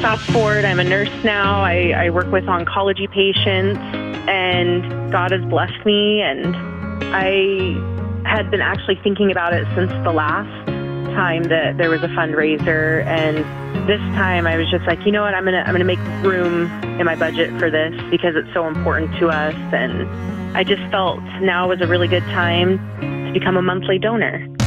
fast forward, I'm a nurse now. I work with oncology patients, and God has blessed me, and I had been actually thinking about it since the last time that there was a fundraiser, and this time I was just like, you know what, I'm gonna make room in my budget for this because it's so important to us, and I just felt now was a really good time to become a monthly donor.